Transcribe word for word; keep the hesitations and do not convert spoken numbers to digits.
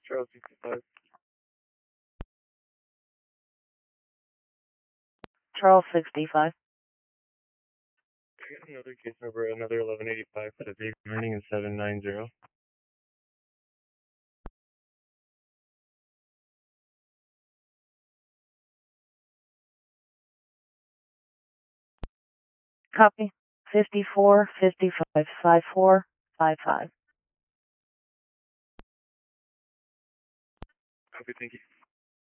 Charles sixty-five. Charles sixty-five. I got another case number, another eleven eighty-five for the vehicle ending in seven nine zero. Copy. fifty-four, fifty-five, five four, five five. Copy, thank you.